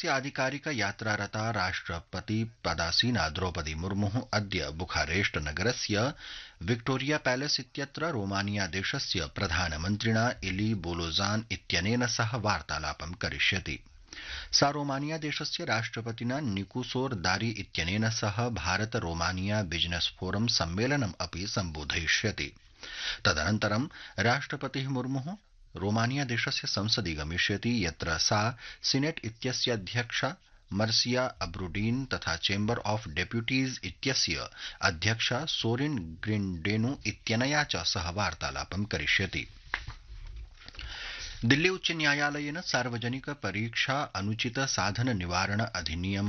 देशस्य आधिकारिक यात्रारता राष्ट्रपति पदासीना द्रौपदी मुर्मुः अद्य बुखारेस्ट नगरस्य विक्टोरिया पैलेस इत्यत्र रोमानिया देशस्य प्रधानमन्त्रिणा इली बोलोजान इत्यनेन सह वार्तालापं करिष्यति। सा रोमानिया देशस्य राष्ट्रपतिना निकोसोर दारी इत्यनेन सह भारत रोमानिया बिजनेस फोरम सम्मेलनम् अपि सम्बोधयिष्यति। तदनन्तरं राष्ट्रपतिः मुर्मुः रोमानिया देशस्य संसदि गमिष्यति, यत्र सा सीनेट इत्यस्य अध्यक्षा मर्सिया अब्रुडीन तथा चेम्बर ऑफ डेप्यूटीज इत्यस्य अध्यक्षा सोरिन ग्रिंडेनु इत्यनया च सह वार्तालापं करिष्यति। दिल्ली उच्च न्यायालयेन सार्वजनिक परीक्षा अनुचित साधन निवारण अधिनियम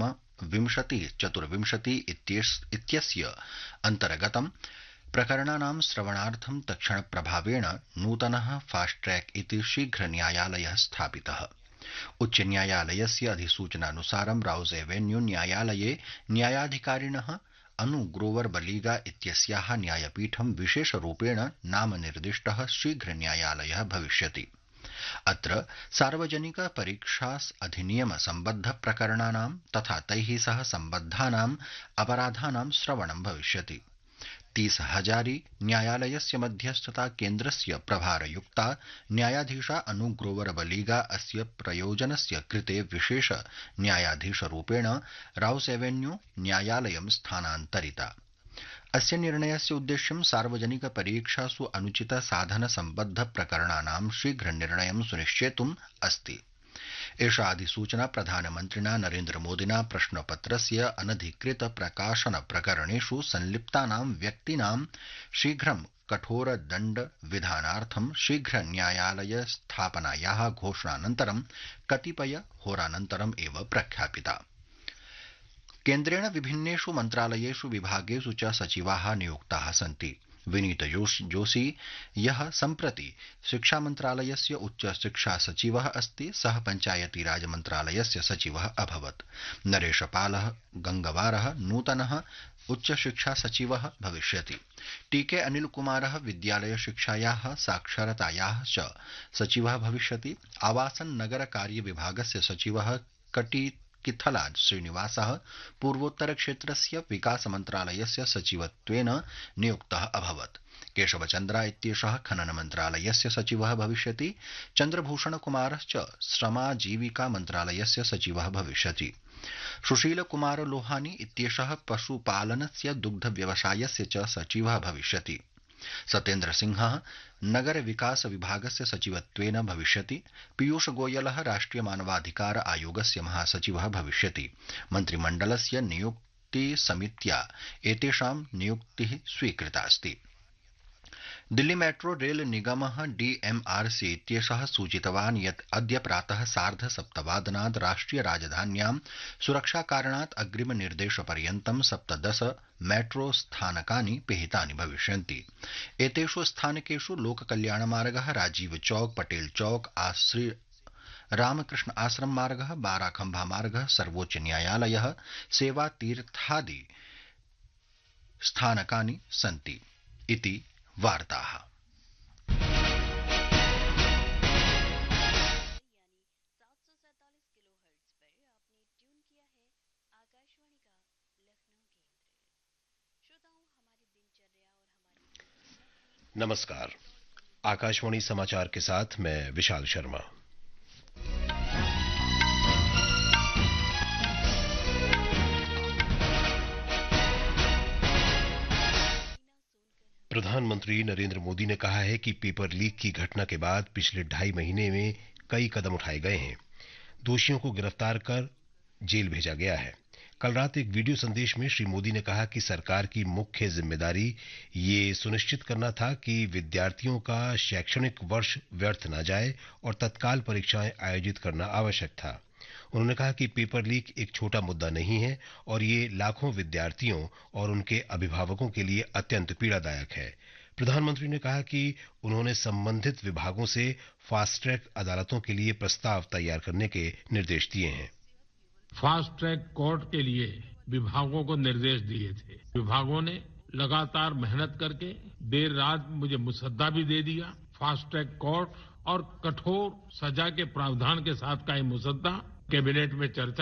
2024 इत्यस्य अन्तर्गतं प्रकरणानां श्रवणार्थं तत्क्षणप्रभावेण नूतनः फास्ट ट्रैक इति शीघ्र न्यायालयः स्थापितः। उच्च न्यायालयस्य अधिसूचनानुसारं राउज एवेन्यू न्यायालये न्यायाधिकारिणः अनु ग्रोवर बलीगा इत्यस्याः न्यायपीठं विशेषरूपेण नामनिर्दिष्टः शीघ्र न्यायालयः भविष्यति। अत्र सार्वजनिक परीक्षा अधिनियम सम्बद्ध प्रकरणानां तथा तैः सह सम्बद्धानाम् अपराधानां श्रवणं भविष्यति। 30 हजारी न्यायालयस्य मध्यस्थता केन्द्रस्य प्रभारयुक्ता न्यायाधीशा अनु ग्रोवर बलीगा अस्य प्रयोजनस्य कृते विशेष न्यायाधीशरूपेण राउस एवेन्यू न्यायालयं स्थानान्तरिता। अस्य निर्णयस्य उद्देश्यं सार्वजनिक परीक्षासु अनुचित साधन सम्बद्ध प्रकरणानां शीघ्र निर्णयं सुनिश्चेतुम् अस्ति। एषा अधिसूचना प्रधानमन्त्रिणा नरेन्द्रमोदिना प्रश्नपत्रस्य अनधिकृत प्रकाशन प्रकरणेषु संलिप्तानां व्यक्तीनां शीघ्रं कठोर दण्ड विधानार्थं शीघ्र न्यायालय स्थापनायाः घोषणानन्तरं कतिपय होरानन्तरम् एव प्रख्यापिता। केन्द्रेण विभिन्नेषु मन्त्रालयेषु विभागेषु च सचिवाः नियुक्ताः सन्ति। विनीत जोशी यः सम्प्रति शिक्षा मन्त्रालयस्य उच्च शिक्षा सचिवः अस्ति, सः पञ्चायती राज मन्त्रालयस्य सचिवः अभवत्। नरेशपालः गंगवारः नूतनः उच्च शिक्षा सचिवः भविष्यति। टीके अनिल कुमारः विद्यालय शिक्षायाः साक्षरतायाः च सचिवः भविष्यति। आवासन नगर कार्य विभागस्य सचिवः किथला श्रीनिवासः पूर्वोत्तर क्षेत्रस्य विकास मन्त्रालयस्य सचिवत्वेन नियुक्तः अभवत्। केशवचन्द्रा इत्येषः खनन मन्त्रालयस्य सचिवः भविष्यति। चन्द्रभूषण कुमारश्च श्रमाजीविका मन्त्रालयस्य सचिवः भविष्यति। सुशील कुमार लोहानी इत्येषः पशुपालनस्य दुग्ध व्यवसायस्य च सचिवः भविष्यति। सत्येन्द्र सिंहः नगर विकास विभागस्य सचिवत्वेन भविष्यति। पीयूष गोयलः राष्ट्रिय मानवाधिकार आयोगस्य महासचिवः भविष्यति। मन्त्रिमण्डलस्य नियुक्ति समित्या एतेषां नियुक्तिः स्वीकृता अस्ति। दिल्ली मेट्रो रेल निगमः डीएमआरसी इत्येषः सूचितवान् यत् अद्य प्रातः 7:30 राष्ट्रिय राजधान्यां सुरक्षाकारणात् अग्रिम निर्देशपर्यन्तं 17 मेट्रो स्थानकानि पिहितानि भविष्यन्ति। एतेषु स्थानकेषु लोककल्याणमार्गः, राजीव चौक, पटेल चौक, श्री रामकृष्ण आश्रम मार्गः, बाराखम्भा मार्गः, सर्वोच्च न्यायालयः, सेवा तीर्थादि स्थानकानि सन्ति इति वार्ताः। नमस्कार, आकाशवाणी समाचार के साथ मैं विशाल शर्मा। प्रधानमंत्री नरेंद्र मोदी ने कहा है कि पेपर लीक की घटना के बाद पिछले 2.5 महीने में कई कदम उठाए गए हैं। दोषियों को गिरफ्तार कर जेल भेजा गया है। कल रात एक वीडियो संदेश में श्री मोदी ने कहा कि सरकार की मुख्य जिम्मेदारी ये सुनिश्चित करना था कि विद्यार्थियों का शैक्षणिक वर्ष व्यर्थ न जाए और तत्काल परीक्षाएं आयोजित करना आवश्यक था। उन्होंने कहा कि पेपर लीक एक छोटा मुद्दा नहीं है और ये लाखों विद्यार्थियों और उनके अभिभावकों के लिए अत्यंत पीड़ादायक है। प्रधानमंत्री ने कहा कि उन्होंने संबंधित विभागों से फास्ट ट्रैक अदालतों के लिए प्रस्ताव तैयार करने के निर्देश दिए हैं। फास्ट ट्रैक कोर्ट के लिए विभागों को निर्देश दिए थे। विभागों ने लगातार मेहनत करके देर रात मुझे मुसद्दा भी दे दिया। फास्ट ट्रैक कोर्ट और कठोर सजा के प्रावधान के साथ का ये मुसद्दा कैबिनेट में चर्चा